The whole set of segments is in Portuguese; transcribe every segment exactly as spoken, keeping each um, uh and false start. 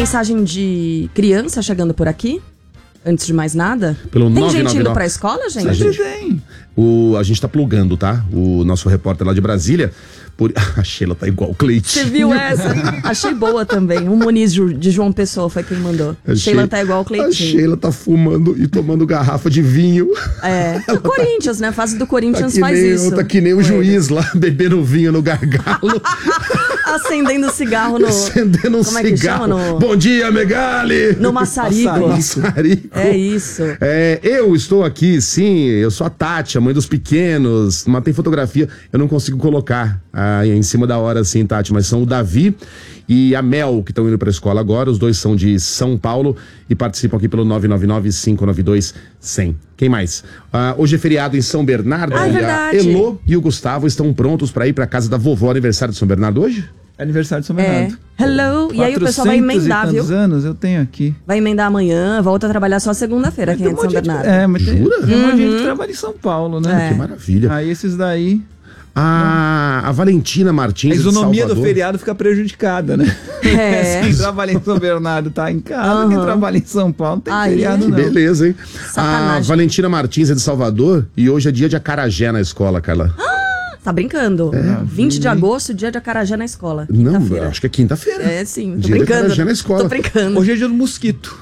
mensagem de criança chegando por aqui? Antes de mais nada? Pelo Tem nove nove nove. gente indo pra escola, gente? A gente tem. O, a gente tá plugando, tá? O nosso repórter lá de Brasília. Por... A Sheila tá igual o Cleitinho. Você viu essa? Achei boa também. O Muniz de João Pessoa foi quem mandou. A Sheila tá igual o Cleitinho. A Sheila tá fumando e tomando garrafa de vinho. É. O Corinthians, né? A fase do Corinthians tá faz nem, isso. Tá que nem o juiz lá, bebendo vinho no gargalo. Acendendo cigarro no... Acendendo um Como cigarro. É que chama? No... Bom dia, Megali! No maçarico. Maçarico. É isso. É, eu estou aqui, sim, eu sou a Tati, a mãe dos pequenos, mas tem fotografia, eu não consigo colocar ah, em cima da hora assim, Tati, mas são o Davi e a Mel que estão indo para a escola agora, os dois são de São Paulo e participam aqui pelo nove nove nove, cinco nove dois, zero zero. Quem mais? Ah, hoje é feriado em São Bernardo ah, e é a Elô e o Gustavo estão prontos para ir para casa da vovó. Aniversário de São Bernardo hoje? Aniversário de São Bernardo. É. Hello. E aí o pessoal vai emendar, viu? anos eu tenho aqui. Vai emendar amanhã, volta a trabalhar só segunda-feira, quem é de São Bernardo. É, mas tem, Jura? tem um monte de gente Uhum. que trabalha em São Paulo, né? É. Que maravilha. Aí esses daí... A, a Valentina Martins A isonomia do do feriado fica prejudicada, né? É. Quem trabalha em São Bernardo tá em casa, Uhum. quem trabalha em São Paulo não tem Aí, feriado, Que não. beleza, hein? Sacanagem. A Valentina Martins é de Salvador e hoje é dia de acarajé na escola, Carla. Tá brincando? vinte de agosto, dia de acarajé na escola. Não, Quinta-feira. acho que é quinta-feira. É, sim. Tô Dia de brincando. acarajé na escola. Tô brincando. Hoje é dia do mosquito.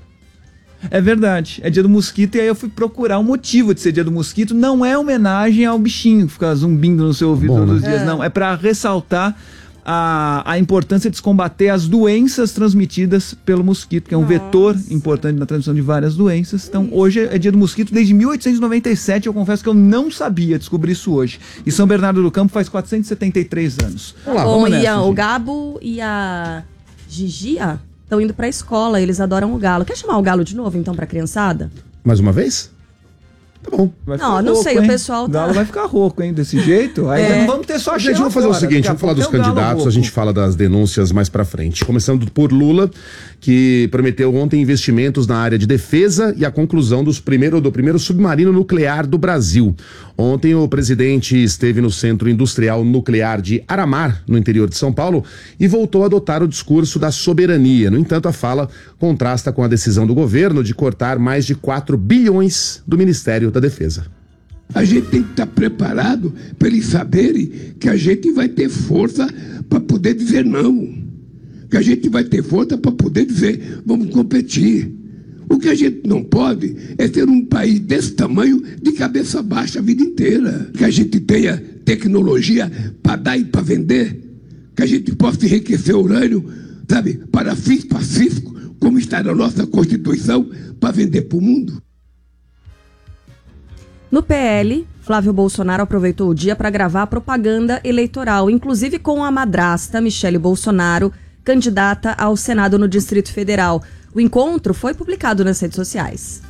É verdade, é dia do mosquito e aí eu fui procurar o motivo de ser dia do mosquito. Não é homenagem ao bichinho que fica zumbindo no seu ouvido Bom, todos os né? dias, É. não. É pra ressaltar a, a importância de se combater as doenças transmitidas pelo mosquito, que é um Nossa. vetor importante na transmissão de várias doenças. Então hoje é dia do mosquito desde mil oitocentos e noventa e sete, eu confesso que eu não sabia, descobri isso hoje. E São Bernardo do Campo faz quatrocentos e setenta e três anos. Vamos lá, Bom, vamos e nessa, a- o gente. Gabo e a Gigia estão indo pra escola, eles adoram o galo. Quer chamar o galo de novo, então, pra criançada? Mais uma vez? Tá bom. Vai Não, ficar não rouco, sei, o hein? pessoal tá- O galo vai ficar rouco, hein, desse jeito. Aí É. não vamos ter só Gente, Sheila vamos fazer o agora. seguinte, Daqui a vamos falar pouco dos tem o galo candidatos, a rouco. gente fala das denúncias mais pra frente. Começando por Lula, que prometeu ontem investimentos na área de defesa e a conclusão dos primeiro, do primeiro submarino nuclear do Brasil. Ontem o presidente esteve no Centro Industrial Nuclear de Aramar, no interior de São Paulo, e voltou a adotar o discurso da soberania. No entanto, a fala contrasta com a decisão do governo de cortar mais de quatro bilhões do Ministério da Defesa. A gente tem que estar preparado para eles saberem que a gente vai ter força para poder dizer não. Que a gente vai ter força para poder dizer vamos competir. O que a gente não pode é ter um país desse tamanho de cabeça baixa a vida inteira. Que a gente tenha tecnologia para dar e para vender. Que a gente possa enriquecer urânio, sabe, para fins pacíficos, como está na nossa Constituição, para vender para o mundo. No P L, Flávio Bolsonaro aproveitou o dia para gravar propaganda eleitoral, inclusive com a madrasta Michele Bolsonaro, candidata ao Senado no Distrito Federal. O encontro foi publicado nas redes sociais.